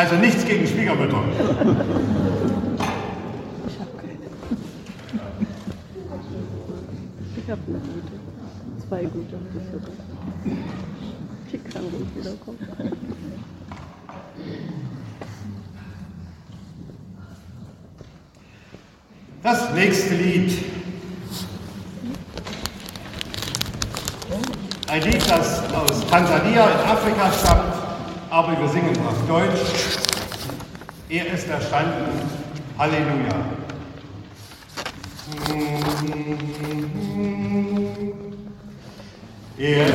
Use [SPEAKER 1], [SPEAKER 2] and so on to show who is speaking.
[SPEAKER 1] Also nichts gegen Schwiegermütter.
[SPEAKER 2] Ich habe keine. Ich habe eine gute. 2 gute habe ich sogar. Die kann ruhig wiederkommen.
[SPEAKER 1] Das nächste Lied. Ein Lied, das aus Tansania in Afrika stammt, aber wir singen auf Deutsch. Er ist erstanden. Halleluja. Er